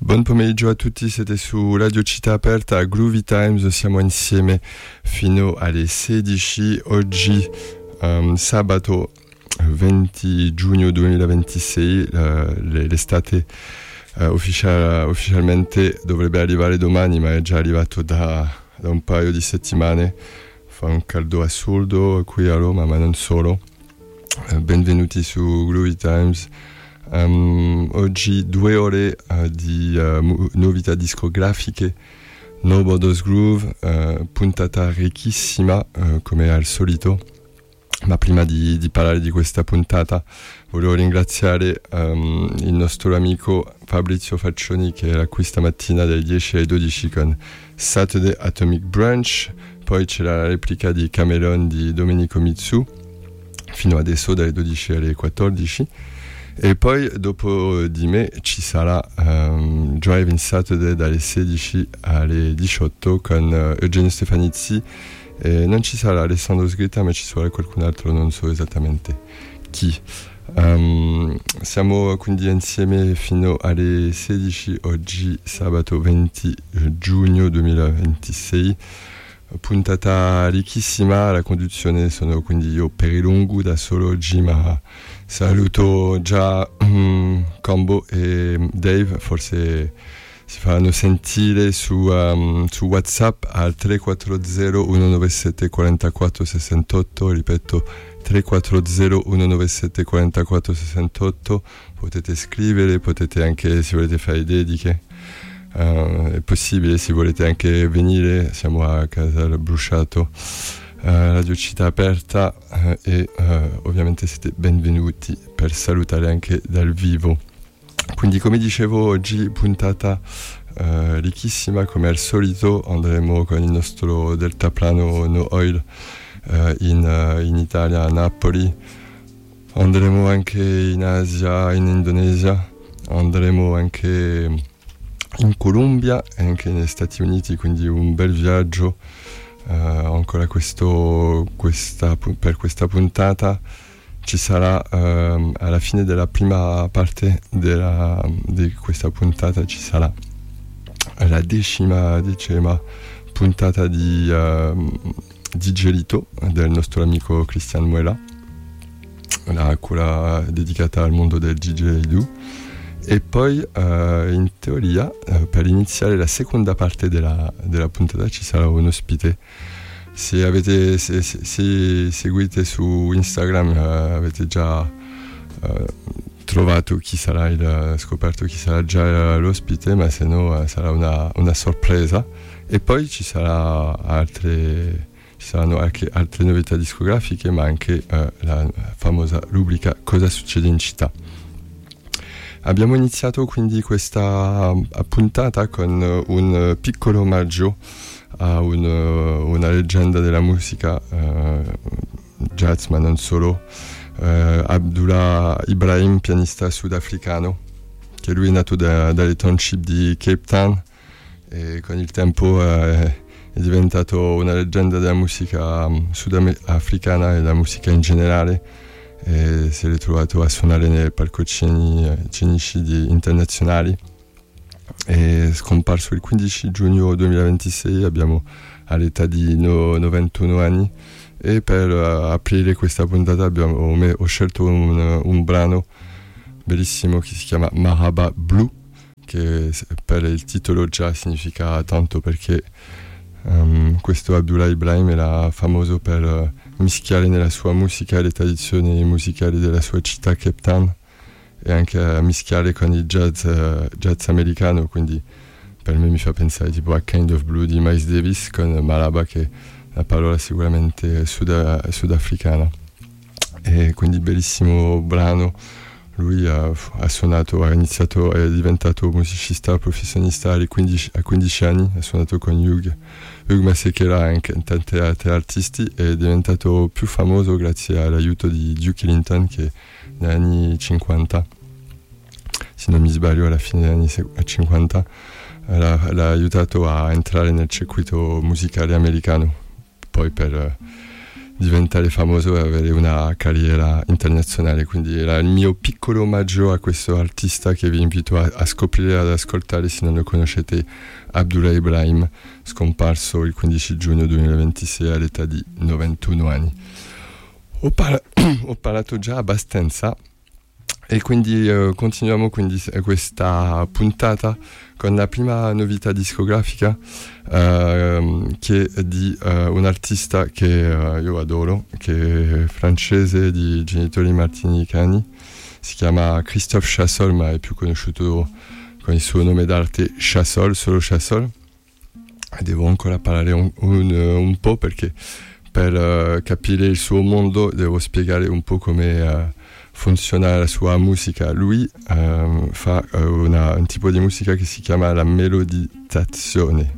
Buon pomeriggio a tutti, siete su Radio Città Aperta a Groovy Times, siamo insieme fino alle 16, oggi sabato 20 giugno 2026, l'estate ufficialmente dovrebbe arrivare domani, ma è già arrivato da un paio di settimane, fa un caldo assurdo qui a Roma, ma non solo. Benvenuti su Groovy Times. Oggi 2 ore di novità discografiche, Nobody's Groove, puntata ricchissima come al solito, ma prima di parlare di questa puntata volevo ringraziare il nostro amico Fabrizio Faccioni che era qui stamattina dalle 10 alle 12 con Saturday Atomic Brunch, poi c'era la replica di Cameron di Domenico Mitsu fino adesso dalle 12 alle 14. E poi dopo di me ci sarà Drive in Saturday dalle 16 alle 18 con Eugenio Stefanizzi, e non ci sarà Alessandro Sgrita, ma ci sarà qualcun altro, non so esattamente chi. Siamo quindi insieme fino alle 16 oggi, sabato 20 giugno 2026, puntata ricchissima. La conduzione sono quindi io, Perilongu, da solo oggi, ma saluto già Combo e Dave, forse si faranno sentire su WhatsApp al 340 197 44 68, ripeto 340 197 44 68, potete scrivere, potete anche, se volete fare dediche, è possibile, se volete anche venire, siamo a Casal Brusciato, Radio Città Aperta, e ovviamente siete benvenuti per salutare anche dal vivo. Quindi, come dicevo, oggi puntata ricchissima come al solito. Andremo con il nostro deltaplano No Oil in Italia, a Napoli, andremo anche in Asia, in Indonesia, andremo anche in Colombia e anche negli Stati Uniti, quindi un bel viaggio. Ancora per questa puntata ci sarà alla fine della prima parte di questa puntata ci sarà la decima puntata di Gelito del nostro amico Christian Muela, quella dedicata al mondo del DJ. E poi in teoria per iniziare la seconda parte della puntata ci sarà un ospite. Se seguite su Instagram avete già scoperto chi sarà già l'ospite, ma se no sarà una sorpresa. E poi ci saranno anche altre novità discografiche, ma anche la famosa rubrica Cosa succede in città. Abbiamo iniziato quindi questa puntata con un piccolo omaggio a una leggenda della musica jazz, ma non solo, Abdullah Ibrahim, pianista sudafricano, che lui è nato dalle township di Cape Town e con il tempo è diventato una leggenda della musica sudafricana e della musica in generale. E si è ritrovato a suonare nei palcoscenici internazionali. È scomparso il 15 giugno 2026, abbiamo all'età di 91 anni, e per aprire questa puntata ho scelto un brano bellissimo che si chiama Marhaba Blue, che per il titolo già significa tanto, perché questo Abdullah Ibrahim era famoso per mischiare nella sua musica le tradizioni musicali della sua città, Cape Town, e anche a mischiare con il jazz americano. Quindi per me mi fa pensare tipo a Kind of Blue di Miles Davis, con Marhaba, che è una parola sicuramente sudafricana. E quindi bellissimo brano. Lui è diventato musicista professionista a 15 anni, ha suonato con Hugh Masekela e anche tanti altri artisti, e è diventato più famoso grazie all'aiuto di Duke Ellington, che negli anni 50, se non mi sbaglio alla fine degli anni 50, l'ha aiutato a entrare nel circuito musicale americano, poi per diventare famoso e avere una carriera internazionale. Quindi era il mio piccolo omaggio a questo artista che vi invito a scoprire, ad ascoltare se non lo conoscete, Abdullah Ibrahim, scomparso il 15 giugno 2026 all'età di 91 anni. Ho parlato già abbastanza e quindi continuiamo questa puntata con la prima novità discografica che è di un artista che io adoro, che è francese, di genitori martinicani, si chiama Christophe Chassol, ma è più conosciuto con il suo nome d'arte Chassol, solo Chassol. Devo ancora parlare un po' perché per capire il suo mondo devo spiegare un po' come funziona la sua musica. Lui fa un tipo di musica che si chiama la melodizzazione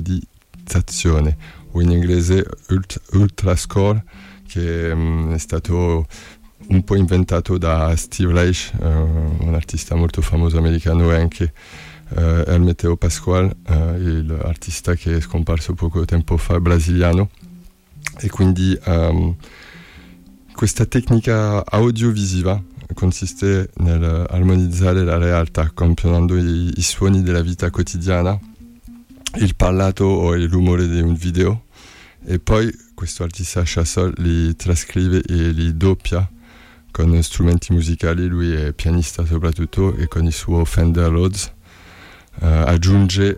o in inglese ultrascore, che è stato un po' inventato da Steve Reich, un artista molto famoso americano, e anche Hermeteo Pascual, l'artista che è scomparso poco tempo fa, brasiliano. E quindi questa tecnica audiovisiva consiste nell'armonizzare la realtà campionando i suoni della vita quotidiana, il parlato o il rumore di un video, e poi questo artista Chassol li trascrive e li doppia con strumenti musicali. Lui è pianista soprattutto, e con il suo Fender Rhodes aggiunge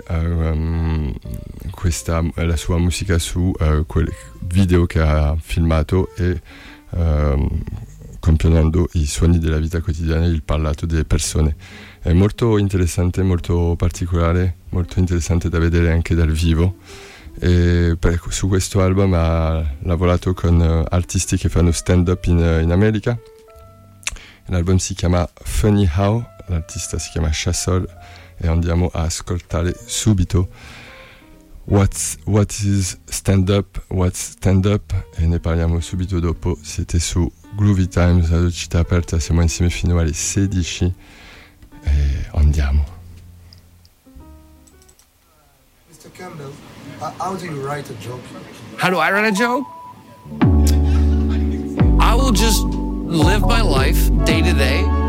la sua musica su quel video che ha filmato, e campionando i suoni della vita quotidiana e il parlato delle persone. È molto interessante, molto particolare, molto interessante da vedere anche dal vivo. E su questo album ha lavorato con artisti che fanno stand-up in America. L'album si chiama Funny How, l'artista si chiama Chassol, e andiamo a ascoltare subito What is stand-up, what's stand-up, e ne parliamo subito dopo. Siete su Groovy Times, la velocità aperta, siamo insieme fino alle 16 e andiamo. Mr. Campbell, how do you write a joke? How do I write a joke? I will just live my life day to day